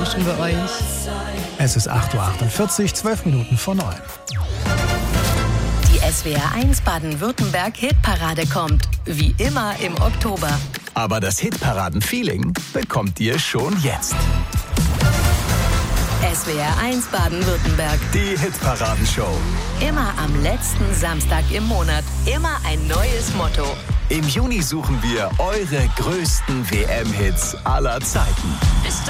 lauschen wir euch. Es ist 8.48 Uhr, 12 Minuten vor 9. Die SWR1 Baden-Württemberg Hitparade kommt, wie immer im Oktober. Aber das Hitparaden-Feeling bekommt ihr schon jetzt. SWR1 Baden-Württemberg. Die Hitparadenshow. Immer am letzten Samstag im Monat. Immer ein neues Motto. Im Juni suchen wir eure größten WM-Hits aller Zeiten.